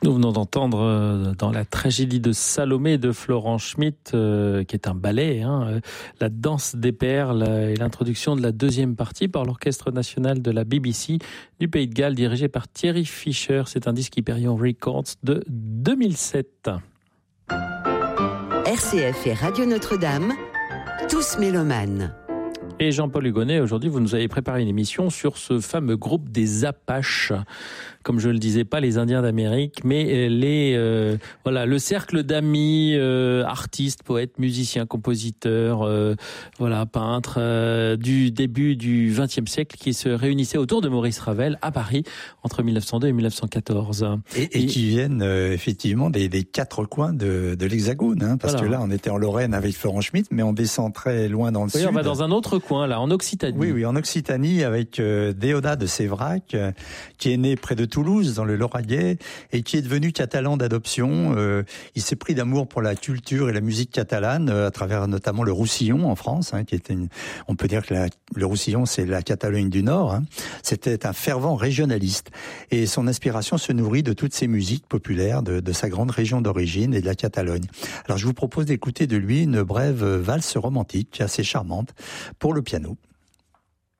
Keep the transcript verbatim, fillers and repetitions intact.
Nous venons d'entendre dans la tragédie de Salomé de Florent Schmitt, euh, qui est un ballet, hein, la danse des perles et l'introduction de la deuxième partie par l'Orchestre national de la B B C du Pays de Galles, dirigé par Thierry Fischer. C'est un disque Hyperion Records de deux mille sept. R C F et Radio Notre-Dame, tous mélomanes. Et Jean-Paul Hugonnet, aujourd'hui, vous nous avez préparé une émission sur ce fameux groupe des Apaches. Comme je le disais, pas les Indiens d'Amérique, mais les euh, voilà le cercle d'amis, euh, artistes, poètes, musiciens, compositeurs, euh, voilà peintres euh, du début du vingtième siècle qui se réunissaient autour de Maurice Ravel à Paris entre mille neuf cent deux et mille neuf cent quatorze. Et, et, et qui viennent euh, effectivement des, des quatre coins de, de l'Hexagone, hein, parce voilà. que là on était en Lorraine avec Florent Schmitt, mais on descend très loin dans le oui, sud. On va dans un autre coin là, en Occitanie. Oui, oui, en Occitanie avec euh, Déodat de Séverac, euh, qui est né près de Toulouse, dans le Lauragais, et qui est devenu catalan d'adoption. Euh, il s'est pris d'amour pour la culture et la musique catalane, euh, à travers notamment le Roussillon en France, hein, qui était une, on peut dire que la, le Roussillon, c'est la Catalogne du Nord. Hein. C'était un fervent régionaliste. Et son inspiration se nourrit de toutes ces musiques populaires de, de sa grande région d'origine et de la Catalogne. Alors je vous propose d'écouter de lui une brève valse romantique, assez charmante, pour le piano.